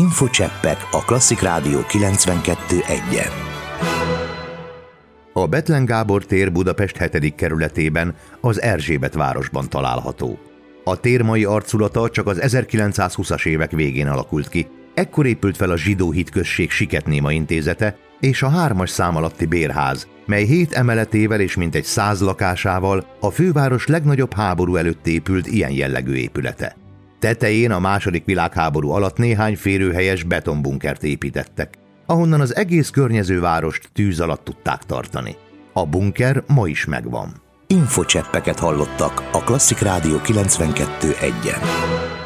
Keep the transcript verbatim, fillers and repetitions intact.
Infocseppek a Klasszik Rádió kilencvenkettő egyen. A Bethlen Gábor tér Budapest hetedik kerületében, az Erzsébet városban található. A tér mai arculata csak az ezerkilencszázhúszas évek végén alakult ki. Ekkor épült fel a Zsidó Hitközség Siketnéma Intézete és a hármas szám alatti bérház, mely hét emeletével és mintegy száz lakásával a főváros legnagyobb háború előtt épült ilyen jellegű épülete. Tetején a második világháború alatt néhány férőhelyes betonbunkert építettek, ahonnan az egész környező várost tűz alatt tudták tartani. A bunker ma is megvan. Infocseppeket hallottak a Klasszik Rádió kilencvenkettő egyen.